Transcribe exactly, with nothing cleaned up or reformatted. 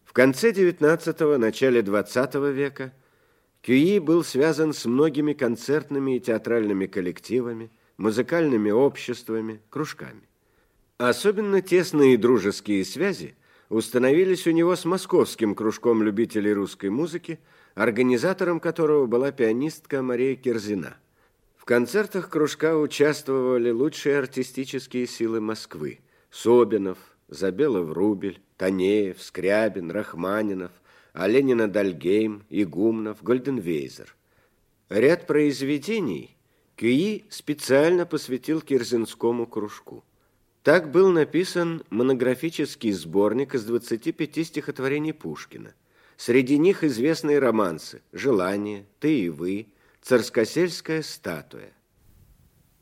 В конце девятнадцатого – начале двадцатого века Кюи был связан с многими концертными и театральными коллективами, музыкальными обществами, кружками. Особенно тесные и дружеские связи установились у него с московским кружком любителей русской музыки, организатором которого была пианистка Мария Кирзина. В концертах кружка участвовали лучшие артистические силы Москвы: Собинов, Забелов-Рубель, Танеев, Скрябин, Рахманинов, Оленина-Дальгейм, Игумнов, Гольденвейзер. Ряд произведений Кюи специально посвятил Кирзинскому кружку. Так был написан монографический сборник из двадцати пяти стихотворений Пушкина. Среди них известные романсы «Желание», «Ты и вы», «Царскосельская статуя».